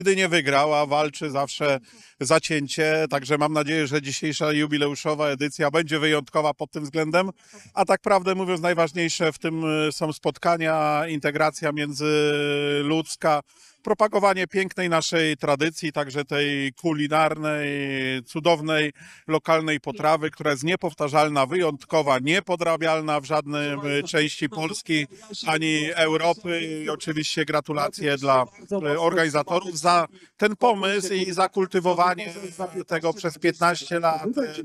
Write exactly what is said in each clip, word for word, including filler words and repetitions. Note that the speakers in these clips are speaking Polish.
Nigdy nie wygrał, a walczy zawsze zacięcie, także mam nadzieję, że dzisiejsza jubileuszowa edycja będzie wyjątkowa pod tym względem, a tak prawdę mówiąc najważniejsze w tym są spotkania, integracja międzyludzka, propagowanie pięknej naszej tradycji, także tej kulinarnej, cudownej, lokalnej potrawy, która jest niepowtarzalna, wyjątkowa, niepodrabialna w żadnej części Polski ani Europy. I oczywiście gratulacje dla organizatorów za ten pomysł i za kultywowanie tego przez piętnaście lat.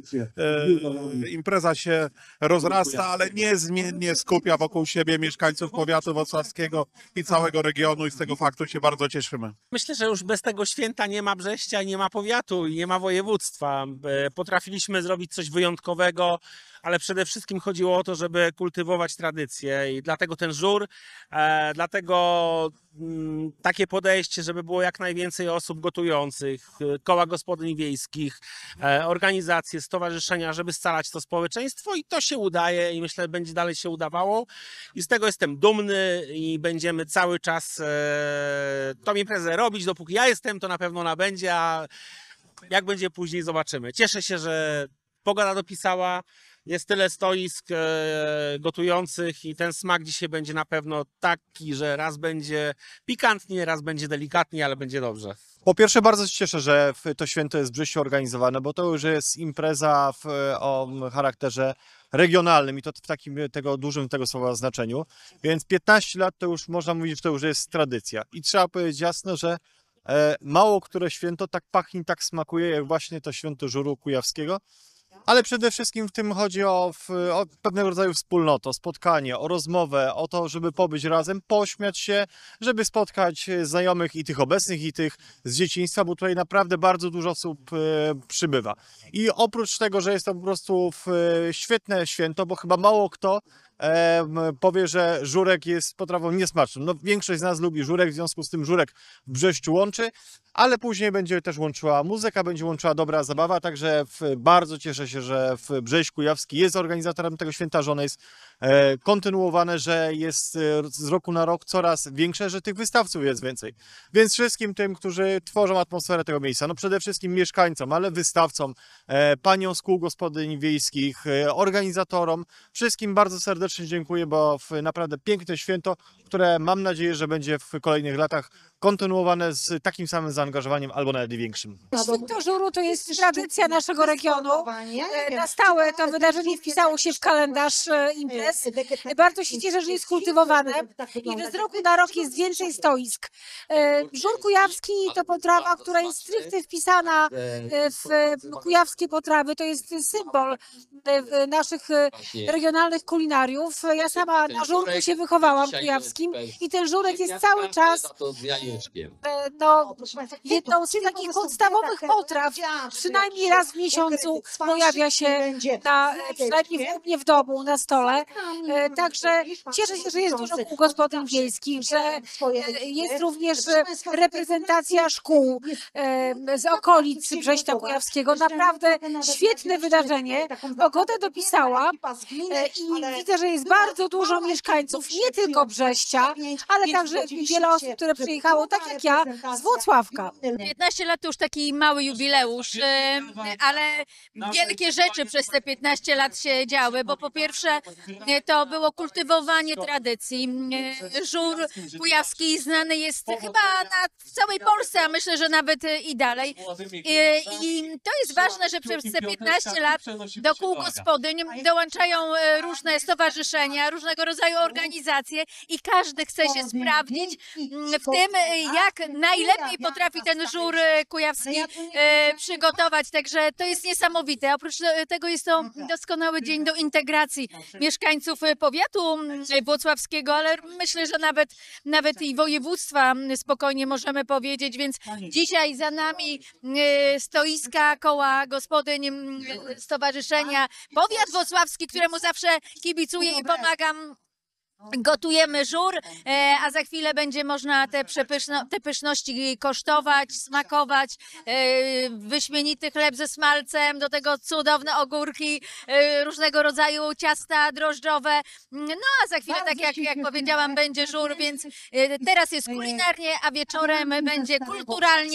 E, impreza się rozrasta, ale niezmiennie skupia wokół siebie mieszkańców powiatu wrocławskiego i całego regionu i z tego faktu się bardzo cieszymy. Myślę, że już bez tego święta nie ma Brześcia, nie ma powiatu i nie ma województwa. Potrafiliśmy zrobić coś wyjątkowego, ale przede wszystkim chodziło o to, żeby kultywować tradycję i dlatego ten żur, e, dlatego m, takie podejście, żeby było jak najwięcej osób gotujących, koła gospodyń wiejskich, e, organizacje, stowarzyszenia, żeby scalać to społeczeństwo i to się udaje i myślę, że będzie dalej się udawało i z tego jestem dumny i będziemy cały czas e, tą imprezę robić, dopóki ja jestem, to na pewno ona będzie, a jak będzie później zobaczymy. Cieszę się, że pogoda dopisała. Jest tyle stoisk e, gotujących i ten smak dzisiaj będzie na pewno taki, że raz będzie pikantnie, raz będzie delikatnie, ale będzie dobrze. Po pierwsze bardzo się cieszę, że to święto jest w Brześciu organizowane, bo to już jest impreza w, o charakterze regionalnym i to w takim tego dużym tego słowa znaczeniu. Więc piętnaście lat to już można mówić, że to już jest tradycja. I trzeba powiedzieć jasno, że e, mało które święto tak pachnie, tak smakuje, jak właśnie to święto Żuru Kujawskiego. Ale przede wszystkim w tym chodzi o, o pewnego rodzaju wspólnotę, o spotkanie, o rozmowę, o to, żeby pobyć razem, pośmiać się, żeby spotkać znajomych i tych obecnych, i tych z dzieciństwa, bo tutaj naprawdę bardzo dużo osób e, przybywa. I oprócz tego, że jest to po prostu e, świetne święto, bo chyba mało kto e, powie, że żurek jest potrawą niesmaczną. No, większość z nas lubi żurek, w związku z tym żurek w Brześciu łączy, ale później będzie też łączyła muzyka, będzie łączyła dobra zabawa, także w, bardzo cieszę się, że w Brześć Kujawski jest organizatorem tego święta, że ono jest e, kontynuowane, że jest e, z roku na rok coraz większe, że tych wystawców jest więcej. Więc wszystkim tym, którzy tworzą atmosferę tego miejsca, no przede wszystkim mieszkańcom, ale wystawcom, e, paniom z kół gospodyń wiejskich, e, organizatorom, wszystkim bardzo serdecznie dziękuję, bo w, naprawdę piękne święto, które mam nadzieję, że będzie w kolejnych latach kontynuowane z takim samym zaangażowaniem albo nawet większym. Święto Żuru to jest tradycja naszego regionu. Na stałe to wydarzenie wpisało się w kalendarz imprez. Bardzo się cieszę, że jest kultywowane i że z roku na rok jest więcej stoisk. Żur kujawski to potrawa, która jest stricte wpisana w kujawskie potrawy. To jest symbol naszych regionalnych kulinariów. Ja sama na żurku się wychowałam kujawskim i ten żurek jest cały czas no, jedną z takich podstawowych potraw. Przynajmniej raz w miesiącu pojawia się na, przynajmniej u mnie w domu, na stole. Także cieszę się, że jest dużo kół gospodyń wiejskich, że jest również reprezentacja szkół z okolic Brześcia Kujawskiego. Naprawdę świetne wydarzenie. Pogoda dopisała i widzę, że jest bardzo dużo mieszkańców, nie tylko Brześcia, ale także wiele osób, które przyjechało, tak jak ja, z Włocławka. piętnaście lat to już taki mały jubileusz, e, ale wielkie rzeczy przez te piętnaście lat się działy, bo po pierwsze e, to było kultywowanie tradycji. E, Żur kujawski znany jest chyba na, w całej Polsce, a myślę, że nawet e, i dalej. E, I to jest ważne, że przez te piętnaście lat do kół gospodyń dołączają e, różne stowarzyszenia, różnego rodzaju organizacje i każdy chce się sprawdzić w tym, jak najlepiej potrafi ten żur kujawski e, przygotować. Także to jest niesamowite. Oprócz tego jest to doskonały dzień do integracji mieszkańców powiatu włocławskiego, ale myślę, że nawet, nawet i województwa spokojnie możemy powiedzieć. Więc dzisiaj za nami e, stoiska koła gospodyń stowarzyszenia Powiat Włocławski, któremu zawsze kibicuję i pomagam Gotujemy żur, e, a za chwilę będzie można te, przepyszno, te pyszności kosztować, smakować. E, wyśmienity chleb ze smalcem, do tego cudowne ogórki, e, różnego rodzaju ciasta drożdżowe. No a za chwilę, tak jak, jak powiedziałam, będzie żur, więc e, teraz jest kulinarnie, a wieczorem będzie kulturalnie.